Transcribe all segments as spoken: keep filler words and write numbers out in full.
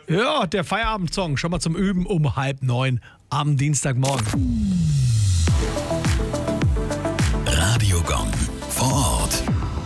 Ja, der Feierabendsong schon mal zum Üben um halb neun am Dienstagmorgen. Radio Gong vor Ort.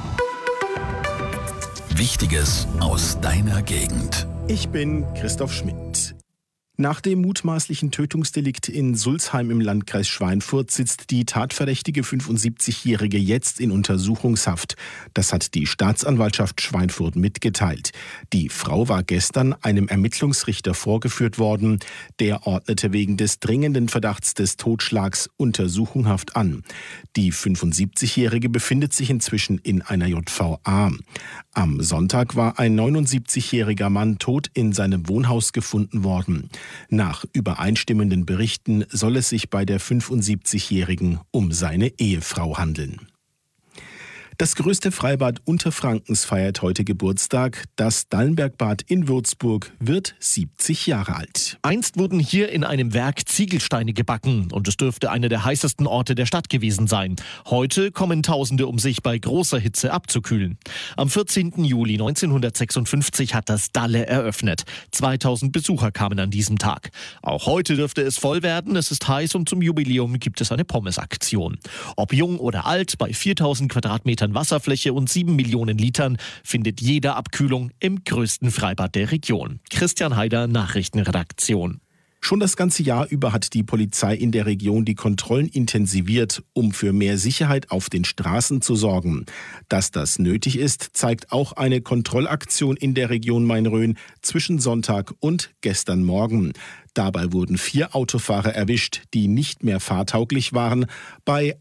Wichtiges aus deiner Gegend. Ich bin Christoph Schmidt. Nach dem mutmaßlichen Tötungsdelikt in Sulzheim im Landkreis Schweinfurt sitzt die tatverdächtige fünfundsiebzigjährige jetzt in Untersuchungshaft. Das hat die Staatsanwaltschaft Schweinfurt mitgeteilt. Die Frau war gestern einem Ermittlungsrichter vorgeführt worden. Der ordnete wegen des dringenden Verdachts des Totschlags Untersuchungshaft an. Die fünfundsiebzigjährige befindet sich inzwischen in einer J V A. Am Sonntag war ein neunundsiebzigjähriger Mann tot in seinem Wohnhaus gefunden worden. Nach übereinstimmenden Berichten soll es sich bei der fünfundsiebzigjährigen um seine Ehefrau handeln. Das größte Freibad Unterfrankens feiert heute Geburtstag. Das Dallenbergbad in Würzburg wird siebzig Jahre alt. Einst wurden hier in einem Werk Ziegelsteine gebacken und es dürfte einer der heißesten Orte der Stadt gewesen sein. Heute kommen Tausende, um sich bei großer Hitze abzukühlen. Am vierzehnten Juli neunzehnhundertsechsundfünfzig hat das Dalle eröffnet. zweitausend Besucher kamen an diesem Tag. Auch heute dürfte es voll werden. Es ist heiß und zum Jubiläum gibt es eine Pommesaktion. Ob jung oder alt, bei viertausend Quadratmetern Wasserfläche und sieben Millionen Litern findet jeder Abkühlung im größten Freibad der Region. Christian Haider, Nachrichtenredaktion. Schon das ganze Jahr über hat die Polizei in der Region die Kontrollen intensiviert, um für mehr Sicherheit auf den Straßen zu sorgen. Dass das nötig ist, zeigt auch eine Kontrollaktion in der Region Main-Rhön zwischen Sonntag und gestern Morgen. Dabei wurden vier Autofahrer erwischt, die nicht mehr fahrtauglich waren. Bei